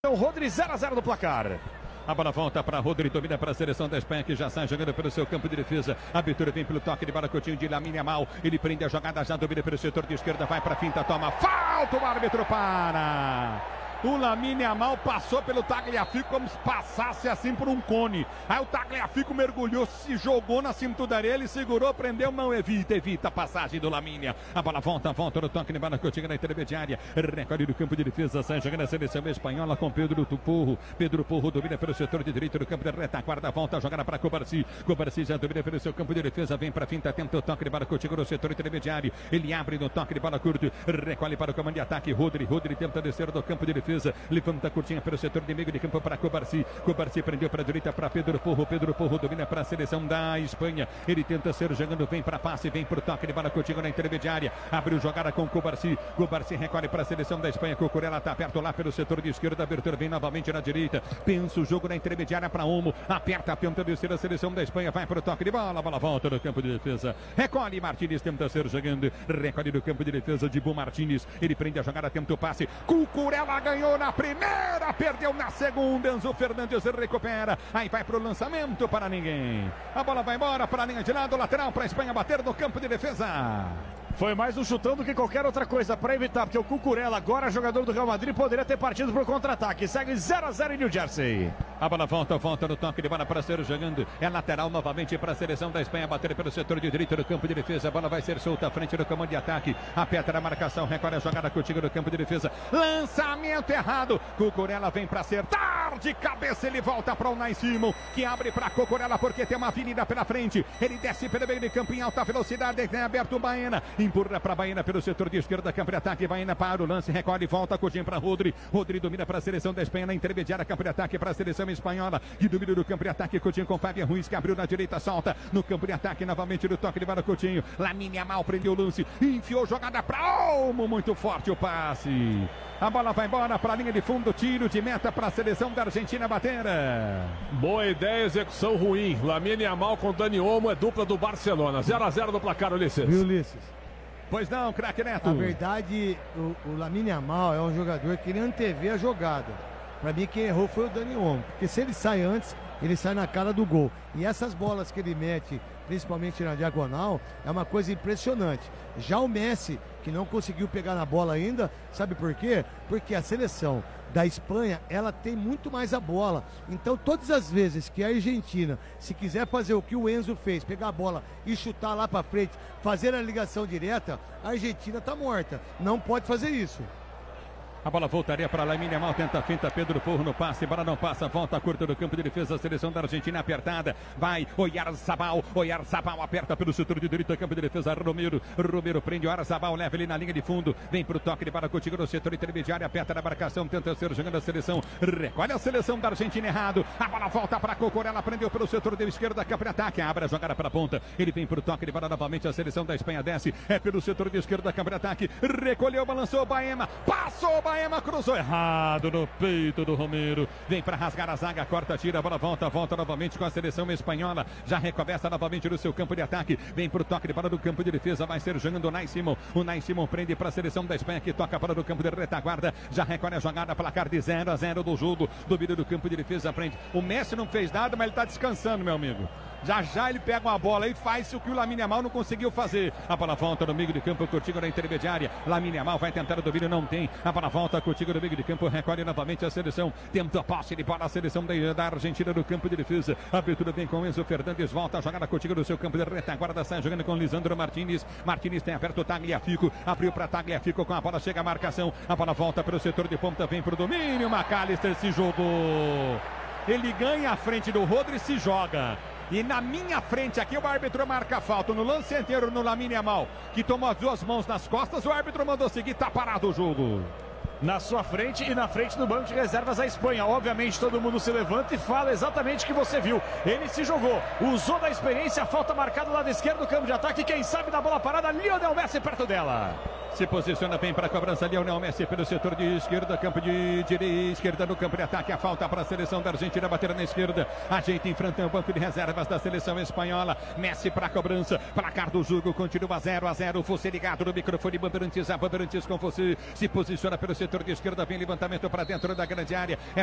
O Rodri 0-0 do placar. A bola volta para Rodri, domina para a seleção da Espanha, que já sai jogando pelo seu campo de defesa. A abertura vem pelo toque de bola curtinho de Lamine Yamal. Ele prende a jogada, já domina pelo setor de esquerda, vai para a finta, toma falta, o árbitro para. O Lamine Yamal passou pelo Tagliafico como se passasse assim por um cone. Aí o Tagliafico mergulhou, se jogou na cintura dele, segurou, prendeu, não evita a passagem do Lamine. A bola volta no toque de bola curtinha na intermediária. Recolhe do campo de defesa, sai jogando a seleção espanhola com Pedro Porro. Pedro Porro domina pelo setor de direito do campo de retaguarda, volta a jogada para Cubarsí. Cubarsí já domina pelo seu campo de defesa, vem para a finta, tenta o toque de bola curtinha no setor intermediário. Ele abre no toque de bola curto, recolhe para o comando de ataque. Rodri tenta descer do campo de defesa. Levanta a curtinha pelo setor de meio de campo para Cubarsí. Cubarsí prendeu para a direita para Pedro Porro. Pedro Porro domina para a seleção da Espanha. Ele tenta ser jogando, vem para passe, vem para o toque de bola curtinho na intermediária. Abriu jogada com Cubarsí. Cubarsí recolhe para a seleção da Espanha. Cucurella está aberto lá pelo setor de esquerda. Abertura vem novamente na direita. Pensa o jogo na intermediária para Olmo. Aperta a tenta descer a seleção da Espanha. Vai para o toque de bola. A bola volta no campo de defesa. Recolhe Martínez, tenta ser jogando. Recolhe do campo de defesa de Bu Martínez. Ele prende a jogada, tenta o passe. Cucurella ganhou na primeira, perdeu na segunda. Enzo Fernandes recupera. Aí vai pro lançamento para ninguém. A bola vai embora para a linha de lado, lateral para a Espanha bater no campo de defesa. Foi mais um chutão do que qualquer outra coisa para evitar, porque o Cucurella, agora jogador do Real Madrid, poderia ter partido para o contra-ataque. Segue 0-0 em New Jersey. A bola volta no toque de bola para ser jogando. É lateral novamente para a seleção da Espanha bater pelo setor de direito do campo de defesa. A bola vai ser solta à frente do comando de ataque. Aperta na marcação, recolhe a jogada contigo no campo de defesa. Lançamento errado. Cucurella vem para acertar de cabeça. Ele volta para o Unai Simon, que abre para Cucurella porque tem uma avenida pela frente. Ele desce pelo meio de campo em alta velocidade. Tem aberto o Baena. Empurra para Baena pelo setor de esquerda, campo de ataque. Baena para o lance, recolhe, volta, curtinho para Rodri. Rodri domina para a seleção da Espanha na intermediária, campo de ataque para a seleção espanhola. E domina do campo de ataque, Coutinho com Fábio Ruiz, que abriu na direita, solta no campo de ataque, novamente no toque de bola, Coutinho. Lamine Yamal prendeu o lance, enfiou jogada para Olmo, muito forte o passe. A bola vai embora para a linha de fundo, tiro de meta para a seleção da Argentina bater. Boa ideia, execução ruim. Lamine Yamal com Dani Olmo, é dupla do Barcelona. 0-0 no placar, Ulisses. Viu, Ulisses? Pois não, craque Neto. Na verdade, o Lamine Yamal é um jogador que ele antevê a jogada. Para mim, quem errou foi o Dani Olmo. Porque se ele sai antes, ele sai na cara do gol. E essas bolas que ele mete, principalmente na diagonal, é uma coisa impressionante. Já o Messi, que não conseguiu pegar na bola ainda, sabe por quê? Porque a seleção da Espanha, ela tem muito mais a bola. Então, todas as vezes que a Argentina, se quiser fazer o que o Enzo fez, pegar a bola e chutar lá para frente, fazer a ligação direta, a Argentina tá morta. Não pode fazer isso. A bola voltaria para Lamine Yamal, tenta a finta, Pedro Porro no passe, bola não passa, volta curta do campo de defesa, a seleção da Argentina apertada, vai Oyarzabal aperta pelo setor de direita, campo de defesa, Romero prende o Oyarzabal, leva ele na linha de fundo, vem pro toque de bola contigo no setor intermediário, aperta na marcação, tenta ser jogando a seleção, recolhe a seleção da Argentina errado, a bola volta para Cucurella, prendeu pelo setor de esquerda, campo de ataque, abre a jogada para a ponta, ele vem pro toque de bola novamente, a seleção da Espanha desce, é pelo setor de esquerda, campo de ataque, recolheu, balançou, Baena, passou, Baena cruzou errado no peito do Romero. Vem para rasgar a zaga, corta, tira, a bola volta novamente com a seleção espanhola. Já recomeça novamente no seu campo de ataque. Vem para o toque de bola do campo de defesa. Vai ser jogando o Unai Simon. O Unai Simon prende para a seleção da Espanha que toca para o campo de retaguarda. Já recolhe a jogada, placar de 0-0 do jogo. Domínio do campo de defesa, prende. O Messi não fez nada, mas ele está descansando, meu amigo. Já ele pega uma bola e faz o que o Lamine Yamal não conseguiu fazer. A bola volta no meio de campo, Coutinho na intermediária. Lamine Yamal vai tentar o domínio, não tem. A bola volta, Coutinho no meio de campo, recolhe novamente a seleção. Tenta a posse de bola, a seleção da Argentina no campo de defesa. A abertura vem com Enzo Fernandes, volta a jogada Coutinho no seu campo de retaguarda, sai jogando com Lisandro Martínez. Martínez tem aberto o Tagliafico, abriu para Tagliafico com a bola, chega a marcação. A bola volta pelo setor de ponta, vem para o domínio. McAllister se jogou. Ele ganha a frente do Rodri e se joga. E na minha frente aqui o árbitro marca a falta. No lance inteiro no Lamine Yamal, que tomou as duas mãos nas costas, o árbitro mandou seguir, tá parado o jogo. Na sua frente e na frente do banco de reservas a Espanha. Obviamente todo mundo se levanta e fala exatamente o que você viu. Ele se jogou, usou da experiência, falta marcada do lado esquerdo do campo de ataque. Quem sabe da bola parada, Lionel Messi perto dela. Se posiciona bem para a cobrança. Lionel Messi pelo setor de esquerda. Campo de direita. Esquerda no campo de ataque. A falta para a seleção da Argentina. Bater na esquerda. Ajeita enfrenta o banco de reservas da seleção espanhola. Messi para a cobrança. Placar do jogo continua 0-0. Você ligado no microfone. Bandeirantes com você. Se posiciona pelo setor de esquerda. Vem levantamento para dentro da grande área.